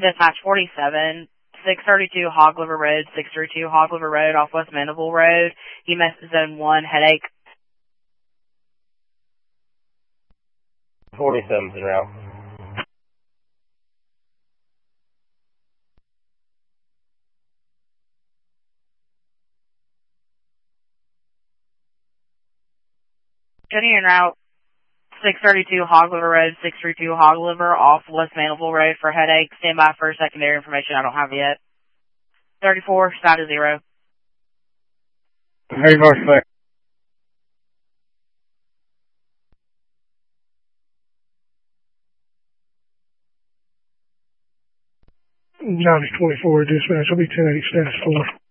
Dispatch 47, 632 Hog Liver Road, 632 Hog Liver Road off West Mandeville Road. EMS Zone 1, headache. 47's en route. Jenny en route. 632 Hog Liver Road, 632 Hog Liver off West Mandeville Road for headache. Stand by for secondary information I don't have yet. 34, status 0. Very much, Johnny 24 dispatch, I'll be 10-8 status 4.